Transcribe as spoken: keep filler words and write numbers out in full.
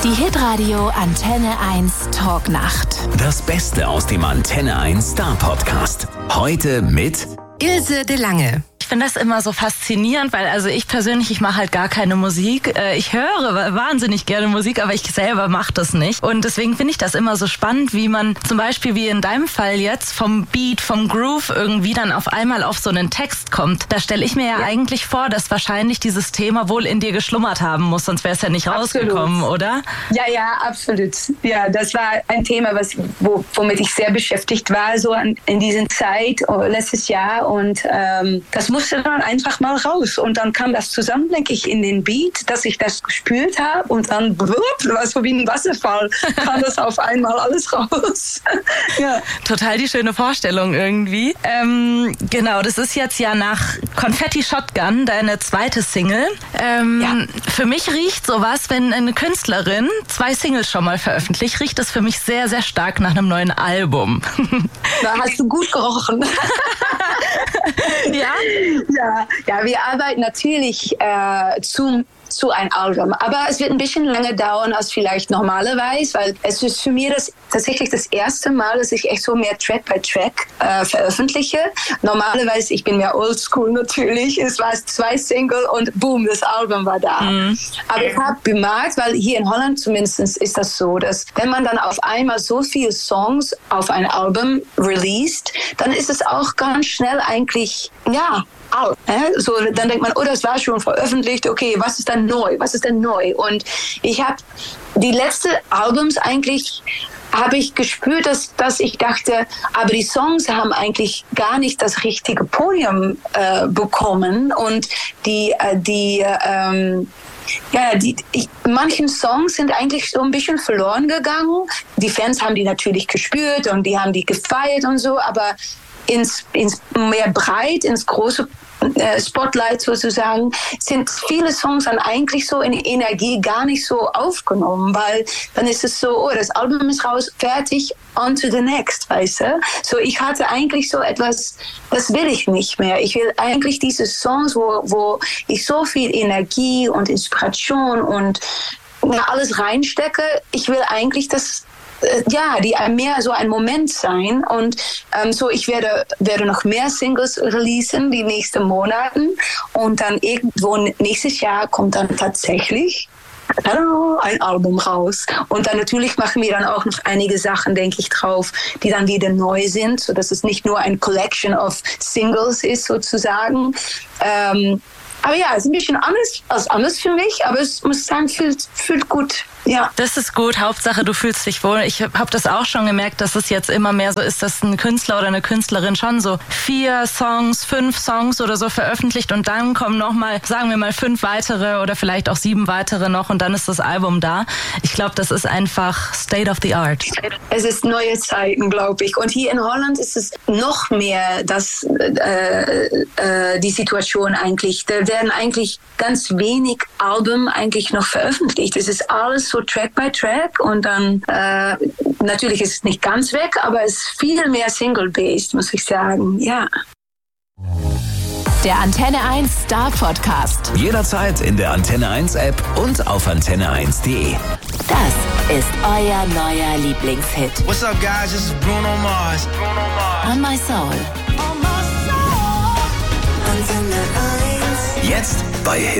Die Hitradio Antenne eins Talknacht. Das Beste aus dem Antenne eins Star Podcast. Heute mit Ilse de Lange. Ich finde das immer so faszinierend, weil also ich persönlich, ich mache halt gar keine Musik. Ich höre wahnsinnig gerne Musik, aber ich selber mache das nicht. Und deswegen finde ich das immer so spannend, wie man zum Beispiel, wie in deinem Fall jetzt, vom Beat, vom Groove irgendwie dann auf einmal auf so einen Text kommt. Da stelle ich mir ja, ja eigentlich vor, dass wahrscheinlich dieses Thema wohl in dir geschlummert haben muss, sonst wäre es ja nicht absolut rausgekommen, oder? Ja, ja, absolut. Ja, das war ein Thema, was, wo, womit ich sehr beschäftigt war, so an, in dieser Zeit, oh, letztes Jahr. Und ähm, das musste dann einfach mal raus. Und dann kam das zusammen, denke ich, in den Beat, dass ich das gespürt habe. Und dann blub, war so wie ein Wasserfall, kam das auf einmal alles raus. Ja. Total die schöne Vorstellung irgendwie. Ähm, genau, das ist jetzt ja nach Confetti Shotgun deine zweite Single. Ähm, ja. Für mich riecht sowas, wenn eine Künstlerin zwei Singles schon mal veröffentlicht, riecht das für mich sehr, sehr stark nach einem neuen Album. Da hast du gut gerochen. Ja? Ja, ja, wir arbeiten natürlich äh, zum zu ein Album. Aber es wird ein bisschen länger dauern als vielleicht normalerweise, weil es ist für mich das, tatsächlich das erste Mal, dass ich echt so mehr Track by Track äh, veröffentliche. Normalerweise, ich bin mehr oldschool natürlich, es war zwei Single und boom, das Album war da. Mhm. Aber ich habe bemerkt, weil hier in Holland zumindest ist das so, dass wenn man dann auf einmal so viele Songs auf ein Album released, dann ist es auch ganz schnell eigentlich, ja, out. Äh? So, dann denkt man, oh, das war schon veröffentlicht, okay, was ist denn neu, was ist denn neu? Und ich habe die letzten Albums eigentlich, habe ich gespürt, dass, dass ich dachte, aber die Songs haben eigentlich gar nicht das richtige Podium äh, bekommen und die, äh, die, ähm, ja, die, ich, manchen Songs sind eigentlich so ein bisschen verloren gegangen. Die Fans haben die natürlich gespürt und die haben die gefeiert und so, aber ins, ins mehr breit, ins große äh, Spotlight sozusagen, sind viele Songs dann eigentlich so in Energie gar nicht so aufgenommen, weil dann ist es so, oh, das Album ist raus, fertig, on to the next, weißt du? So, ich hatte eigentlich so etwas, das will ich nicht mehr. Ich will eigentlich diese Songs, wo, wo ich so viel Energie und Inspiration und ja, alles reinstecke, ich will eigentlich das ja, die mehr so ein Moment sein und ähm, so ich werde werde noch mehr Singles releasen die nächsten Monaten und dann irgendwo nächstes Jahr kommt dann tatsächlich ein Album raus und dann natürlich machen wir dann auch noch einige Sachen, denke ich, drauf, die dann wieder neu sind, so dass es nicht nur ein Collection of Singles ist sozusagen. Ähm, aber ja, es ist ein bisschen anders als anders für mich, aber es muss sagen, fühlt, fühlt gut. Ja. Das ist gut. Hauptsache, du fühlst dich wohl. Ich habe das auch schon gemerkt, dass es jetzt immer mehr so ist, dass ein Künstler oder eine Künstlerin schon so vier Songs, fünf Songs oder so veröffentlicht und dann kommen nochmal, sagen wir mal, fünf weitere oder vielleicht auch sieben weitere noch und dann ist das Album da. Ich glaube, das ist einfach State of the Art. Es ist neue Zeiten, glaube ich. Und hier in Holland ist es noch mehr das, äh, äh, die Situation eigentlich. Da werden eigentlich ganz wenig Alben eigentlich noch veröffentlicht. Es ist alles so Track by Track und dann äh, natürlich ist es nicht ganz weg, aber es ist viel mehr Single-based, muss ich sagen, ja. Der Antenne eins Star Podcast. Jederzeit in der Antenne eins App und auf antenne eins punkt de. Das ist euer neuer Lieblingshit. What's up, guys? This is Bruno Mars. Bruno Mars. On My Soul. On my soul. Antenne eins. Jetzt bei